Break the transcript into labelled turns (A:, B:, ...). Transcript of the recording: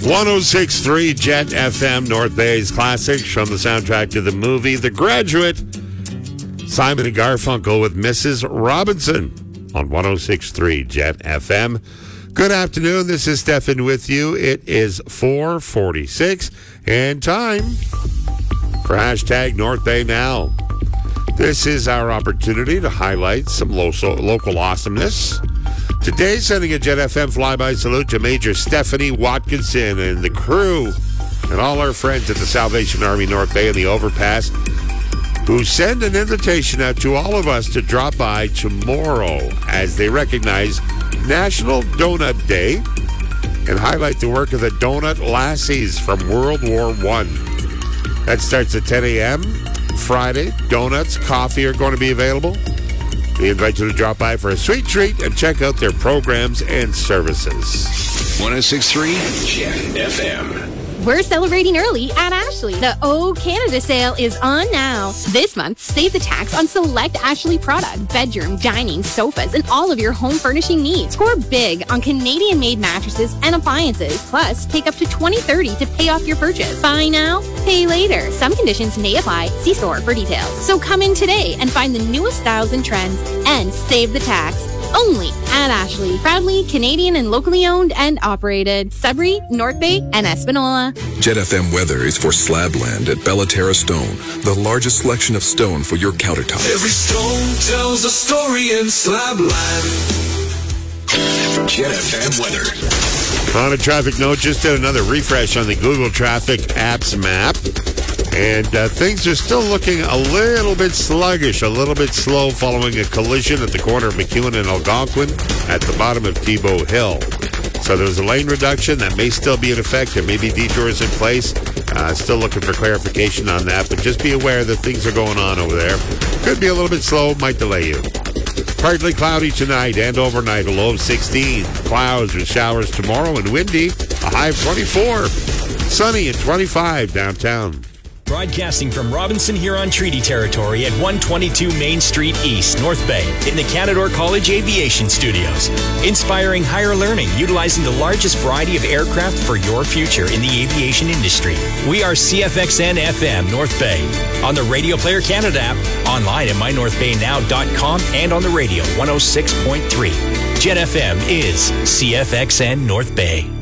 A: 106.3 Jet FM, North Bay's classics from the soundtrack to the movie The Graduate. Simon and Garfunkel with Mrs. Robinson on 106.3 Jet FM. Good afternoon. This is Stefan with you. It is 4:46 and time for hashtag North Bay Now. This is our opportunity to highlight some local awesomeness. Today, sending a Jet FM flyby salute to Major Stephanie Watkinson and the crew and all our friends at the Salvation Army North Bay and the Overpass, who send an invitation out to all of us to drop by tomorrow as they recognize National Donut Day and highlight the work of the Donut Lassies from World War I. That starts at 10 a.m. Friday. Donuts, coffee are going to be available. We invite you to drop by for a sweet treat and check out their programs and services.
B: 106.3 Jet FM.
C: We're celebrating early at Ashley. The O Canada sale is on now. This month, save the tax on select Ashley products, bedroom, dining, sofas, and all of your home furnishing needs. Score big on Canadian-made mattresses and appliances. Plus, take up to $20.30 to pay off your purchase. Buy now, pay later. Some conditions may apply. See store for details. So come in today and find the newest styles and trends and save the tax. Only at Ashley. Proudly Canadian and locally owned and operated. Sudbury, North Bay, and Espanola.
D: Jet FM weather is for Slabland at Bellaterra Stone, the largest selection of stone for your countertop.
B: Every stone tells a story in Slabland. Jet FM weather.
A: On a traffic note, just did another refresh on the Google Traffic Apps map. And things are still looking a little bit sluggish, a little bit slow following a collision at the corner of McEwen and Algonquin at the bottom of Tebow Hill. So there's a lane reduction that may still be in effect. There may be detours in place. Still looking for clarification on that, but just be aware that things are going on over there. Could be a little bit slow, might delay you. Partly cloudy tonight and overnight, a low of 16. Clouds with showers tomorrow and windy, a high of 24. Sunny and 25 downtown.
E: Broadcasting from Robinson Huron Treaty Territory at 122 Main Street East, North Bay, in the Canadore College Aviation Studios. Inspiring higher learning, utilizing the largest variety of aircraft for your future in the aviation industry. We are CFXN FM North Bay, on the Radio Player Canada app, online at mynorthbaynow.com, and on the radio 106.3. Jet FM is CFXN North Bay.